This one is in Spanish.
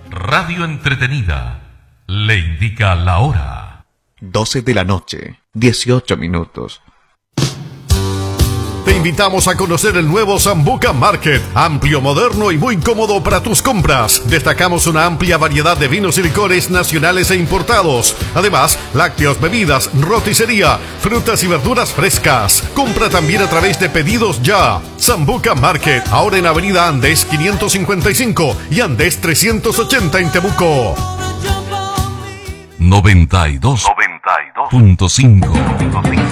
Radio entretenida. Le indica la hora. 12 de la noche, 18 minutos. Te invitamos a conocer el nuevo Sambuca Market, amplio, moderno y muy cómodo para tus compras. Destacamos una amplia variedad de vinos y licores nacionales e importados. Además, lácteos, bebidas, roticería, frutas y verduras frescas. Compra también a través de Pedidos Ya. Sambuca Market, ahora en Avenida Andes 555 y Andes 380 en Temuco. 92.5